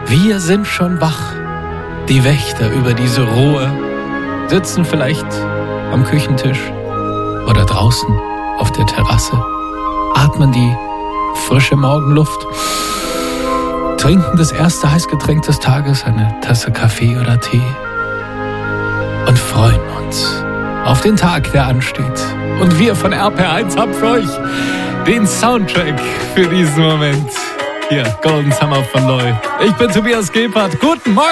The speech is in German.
Wir sind schon wach. Die Wächter über diese Ruhe sitzen vielleicht am Küchentisch oder draußen auf der Terrasse, atmen die frische Morgenluft, trinken das erste Heißgetränk des Tages, eine Tasse Kaffee oder Tee und freuen uns auf den Tag, der ansteht. Und wir von RPR1 haben für euch den Soundtrack für diesen Moment. Hier, Golden Summer von Loy. Ich bin Tobias Gebhardt. Guten Morgen.